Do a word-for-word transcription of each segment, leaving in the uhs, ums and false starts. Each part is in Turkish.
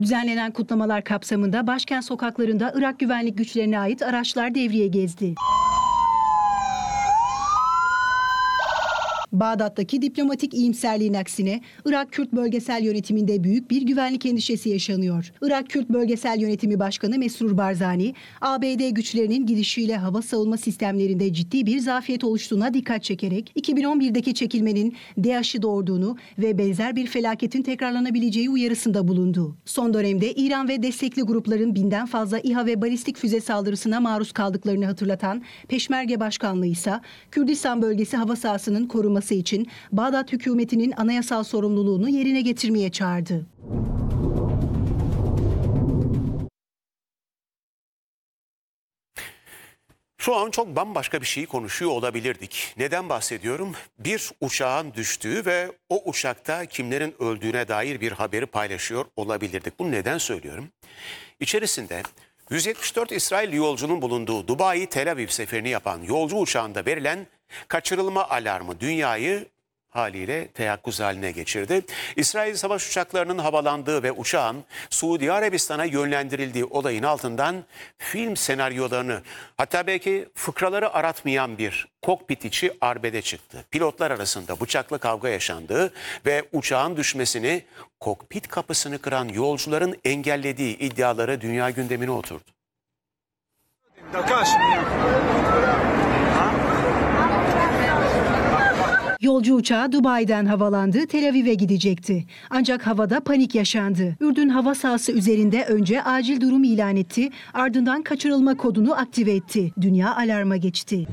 Düzenlenen kutlamalar kapsamında başkent sokaklarında Irak güvenlik güçlerine ait araçlar devriye gezdi. Bağdat'taki diplomatik iyimserliğin aksine Irak Kürt Bölgesel Yönetimi'nde büyük bir güvenlik endişesi yaşanıyor. Irak Kürt Bölgesel Yönetimi Başkanı Mesrur Barzani, A B D güçlerinin girişiyle hava savunma sistemlerinde ciddi bir zafiyet oluştuğuna dikkat çekerek iki bin on birdeki çekilmenin DAEŞ'i doğurduğunu ve benzer bir felaketin tekrarlanabileceği uyarısında bulundu. Son dönemde İran ve destekli grupların binden fazla İHA ve balistik füze saldırısına maruz kaldıklarını hatırlatan Peşmerge Başkanlığı ise Kürdistan bölgesi hava sahasının korunması için Bağdat hükümetinin anayasal sorumluluğunu yerine getirmeye çağırdı. Şu an çok bambaşka bir şeyi konuşuyor olabilirdik. Neden bahsediyorum? Bir uçağın düştüğü ve o uçakta kimlerin öldüğüne dair bir haberi paylaşıyor olabilirdik. Bunu neden söylüyorum? İçerisinde yüz yetmiş dört İsrail yolcunun bulunduğu Dubai Tel Aviv seferini yapan yolcu uçağında verilen kaçırılma alarmı dünyayı haliyle teyakkuz haline geçirdi. İsrail savaş uçaklarının havalandığı ve uçağın Suudi Arabistan'a yönlendirildiği olayın altından film senaryolarını, hatta belki fıkraları aratmayan bir kokpit içi arbede çıktı. Pilotlar arasında bıçaklı kavga yaşandığı ve uçağın düşmesini kokpit kapısını kıran yolcuların engellediği iddiaları dünya gündemine oturdu. Yolcu uçağı Dubai'den havalandı, Tel Aviv'e gidecekti. Ancak havada panik yaşandı. Ürdün hava sahası üzerinde önce acil durum ilan etti, ardından kaçırılma kodunu aktive etti. Dünya alarma geçti.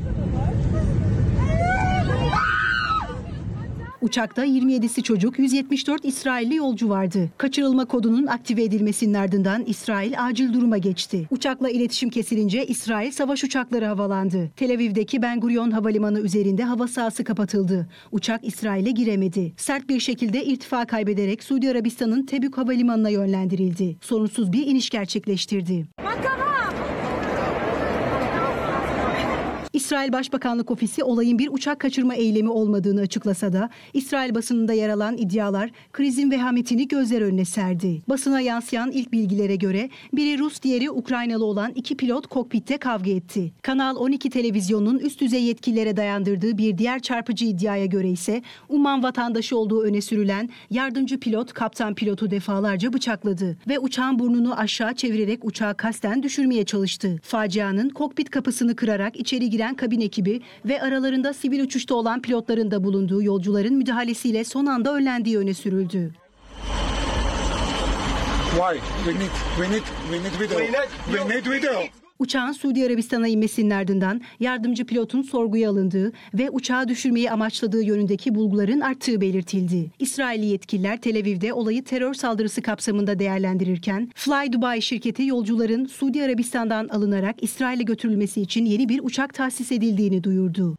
Uçakta yirmi yedisi çocuk, yüz yetmiş dört İsrailli yolcu vardı. Kaçırılma kodunun aktive edilmesinin ardından İsrail acil duruma geçti. Uçakla iletişim kesilince İsrail savaş uçakları havalandı. Tel Aviv'deki Ben Gurion Havalimanı üzerinde hava sahası kapatıldı. Uçak İsrail'e giremedi. Sert bir şekilde irtifa kaybederek Suudi Arabistan'ın Tebük Havalimanı'na yönlendirildi. Sorunsuz bir iniş gerçekleştirdi. İsrail Başbakanlık Ofisi olayın bir uçak kaçırma eylemi olmadığını açıklasa da İsrail basınında yer alan iddialar krizin vehametini gözler önüne serdi. Basına yansıyan ilk bilgilere göre biri Rus, diğeri Ukraynalı olan iki pilot kokpitte kavga etti. Kanal on iki televizyonunun üst düzey yetkililere dayandırdığı bir diğer çarpıcı iddiaya göre ise Umman vatandaşı olduğu öne sürülen yardımcı pilot kaptan pilotu defalarca bıçakladı ve uçağın burnunu aşağı çevirerek uçağı kasten düşürmeye çalıştı. Facianın kokpit kapısını kırarak içeri giren kabin ekibi ve aralarında sivil uçuşta olan pilotların da bulunduğu yolcuların müdahalesiyle son anda önlendiği öne sürüldü. Why? We need, we need, we need video. We need video. Uçağın Suudi Arabistan'a inmesinin ardından yardımcı pilotun sorguya alındığı ve uçağı düşürmeyi amaçladığı yönündeki bulguların arttığı belirtildi. İsrailli yetkililer Tel Aviv'de olayı terör saldırısı kapsamında değerlendirirken Fly Dubai şirketi yolcuların Suudi Arabistan'dan alınarak İsrail'e götürülmesi için yeni bir uçak tahsis edildiğini duyurdu.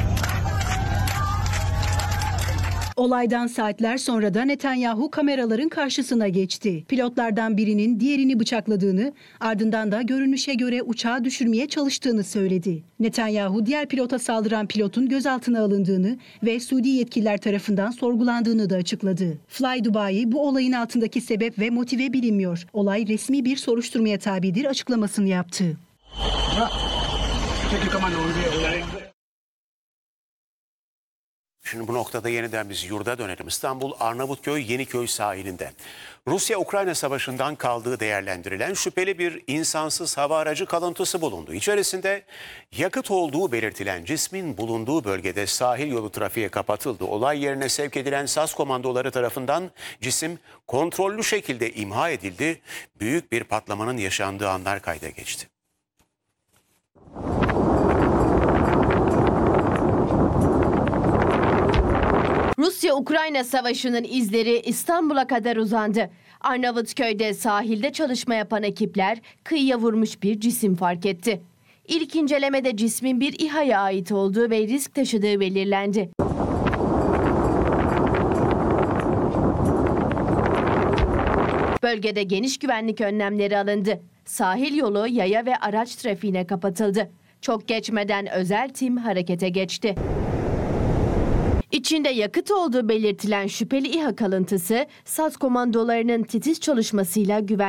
Olaydan saatler sonra da Netanyahu kameraların karşısına geçti. Pilotlardan birinin diğerini bıçakladığını, ardından da görünüşe göre uçağı düşürmeye çalıştığını söyledi. Netanyahu diğer pilota saldıran pilotun gözaltına alındığını ve Suudi yetkililer tarafından sorgulandığını da açıkladı. Fly Dubai bu olayın altındaki sebep ve motive bilinmiyor. Olay resmi bir soruşturmaya tabidir açıklamasını yaptı. Şimdi bu noktada yeniden biz yurda dönelim. İstanbul Arnavutköy Yeniköy sahilinde Rusya-Ukrayna savaşından kaldığı değerlendirilen şüpheli bir insansız hava aracı kalıntısı bulundu. İçerisinde yakıt olduğu belirtilen cismin bulunduğu bölgede sahil yolu trafiğe kapatıldı. Olay yerine sevk edilen S A S komandoları tarafından cisim kontrollü şekilde imha edildi. Büyük bir patlamanın yaşandığı anlar kayda geçti. Rusya-Ukrayna savaşının izleri İstanbul'a kadar uzandı. Arnavutköy'de sahilde çalışma yapan ekipler kıyıya vurmuş bir cisim fark etti. İlk incelemede cismin bir İHA'ya ait olduğu ve risk taşıdığı belirlendi. Bölgede geniş güvenlik önlemleri alındı. Sahil yolu yaya ve araç trafiğine kapatıldı. Çok geçmeden özel tim harekete geçti. İçinde yakıt olduğu belirtilen şüpheli İHA kalıntısı, SAT komandolarının titiz çalışmasıyla güvenlikle